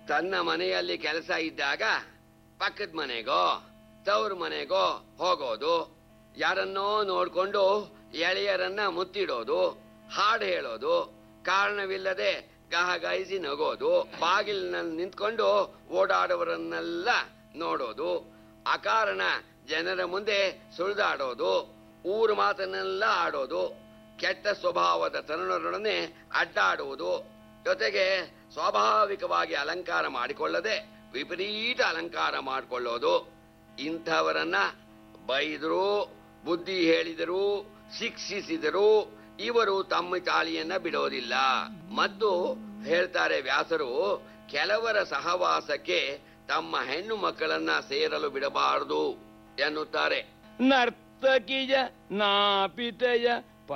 ತನ್ನ ಮನೆಯಲ್ಲಿ ಕೆಲಸ ಇದ್ದಾಗ ಪಕ್ಕದ ಮನೆಗೋ ತವ್ರ ಮನೆಗೋ ಹೋಗೋದು, ಯಾರನ್ನೋ ನೋಡ್ಕೊಂಡು ಎಳೆಯರನ್ನ ಮುತ್ತಿಡೋದು, ಹಾಡು ಹೇಳೋದು, ಕಾರಣವಿಲ್ಲದೆ ಗಹಗಹಿಸಿ ನಗೋದು, ಬಾಗಿಲಿನಲ್ಲಿ ನಿಂತ್ಕೊಂಡು ಓಡಾಡುವರನ್ನೆಲ್ಲ ನೋಡೋದು, ಅಕಾರಣ ಜನರ ಮುಂದೆ ಸುಳಿದಾಡೋದು, ಊರು ಮಾತನ್ನೆಲ್ಲ ಆಡೋದು, ಕೆಟ್ಟ ಸ್ವಭಾವದ ತರುಣರೊಡನೆ ಅಡ್ಡಾಡುವುದು, ಜೊತೆಗೆ ಸ್ವಾಭಾವಿಕವಾಗಿ ಅಲಂಕಾರ ಮಾಡಿಕೊಳ್ಳದೆ ವಿಪರೀತ ಅಲಂಕಾರ ಮಾಡಿಕೊಳ್ಳೋದು. ಇಂಥವರನ್ನ ಬೈದರು, ಬುದ್ಧಿ ಹೇಳಿದರು, ಶಿಕ್ಷಿಸಿದರು, ಇವರು ತಮ್ಮ ತಾಳಿಯನ್ನ ಬಿಡೋದಿಲ್ಲ. ಮತ್ತು ಹೇಳ್ತಾರೆ ವ್ಯಾಸರು, ಕೆಲವರ ಸಹವಾಸಕ್ಕೆ ತಮ್ಮ ಹೆಣ್ಣು ಮಕ್ಕಳನ್ನ ಸೇರಲು ಬಿಡಬಾರದು ಎನ್ನುತ್ತಾರೆ. ನರ್ತಕಿಯ ನಾಪಿತೆಯ